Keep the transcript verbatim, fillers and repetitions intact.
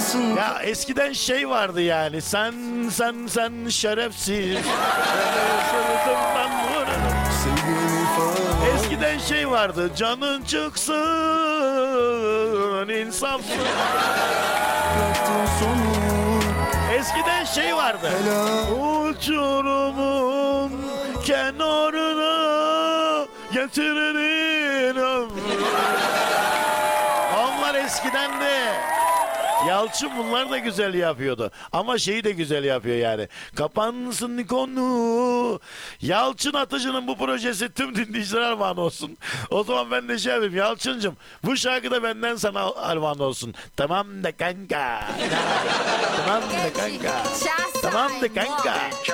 kapansın. Ya eskiden şey vardı yani. Sen sen sen şerefsiz. Ben vururum. Sevgimi falan. Eskiden şey vardı. Canın çıksın insafsız. Bıraktın sonu. Eskiden şey vardı. Helal. Uçurumun kenarına getirenin ömrü. Onlar eskiden de. Yalçın bunlar da güzel yapıyordu. Ama şeyi de güzel yapıyor yani. Kapansın konu. Yalçın Atıcı'nın bu projesi tüm dinleyiciler armağan olsun. O zaman ben de şey yapayım. Yalçıncığım bu şarkı da benden sana armağan olsun. Tamam da kanka. Tamam da kanka. Tamam da kanka.